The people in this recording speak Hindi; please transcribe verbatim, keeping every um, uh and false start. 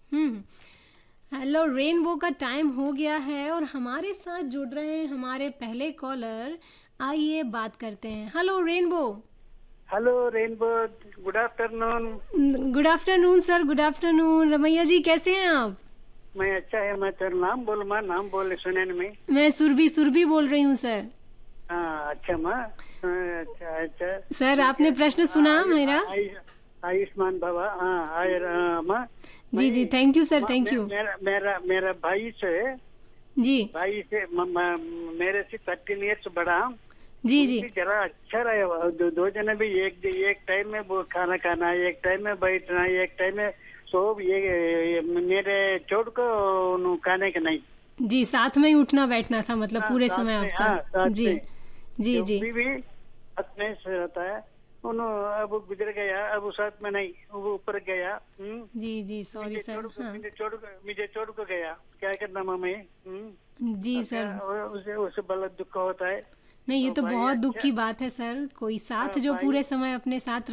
हम्म। हेलो, रेनबो का टाइम हो गया है और हमारे साथ जुड़ रहे हैं हमारे पहले कॉलर। आइए बात करते हैं। Hello rainbow. Hello rainbow, good afternoon. Good afternoon sir, good afternoon. Ramaiah जी कैसे हैं आप? मैं अच्छा है। मैं तेरा नाम बोल माँ, नाम बोले सुने में। मैं सुरभि सुरभि बोल रही हूँ सर। हाँ अच्छा माँ। हाँ, अच्छा अच्छा। सर ठीक आपने है। प्रश्न सुना आयु मेरा? आयु आयुष्मान भवा। हाँ आय हाँ, माँ। मैं जी जी, थैंक यू सर, माँ, थैंक मे, यू। मेरा मेरा मेरा भाई से जी भाई से म, म, मेरे से थर्टीन ईयर्स बड़ा। जी जी उनकी जरा अच्छा रहे वो। दो, दो जने भी एक एक टाइम में वो खाना खाना, एक टाइम में बैठना, एक टाइम में सो ये, ये मेरे चोट को उन्हों खाने का नहीं। जी, साथ में ही उठना बैठना था मतलब हाँ पूरे साथ समय में, आपका। हाँ साथ जी में। जी जब जी भी भी साथ में से रहता है। उन्होंने अब गुजर गया, अब वो साथ में नहीं, वो ऊपर गया। हम्म। जी जी, सॉरी मुझे सर। छोड़ को हाँ मुझे छोड़ को मुझे छोड़ को गया। क्या करना मामा ये? हम्म। जी अब क्या सर। उसे उसे बड़ा दुख होता है। नहीं, ये तो तो भाई बहुत दुख अच्छा। की बात है सर। कोई हाँ साथ जो भाई। पूरे समय अपने साथ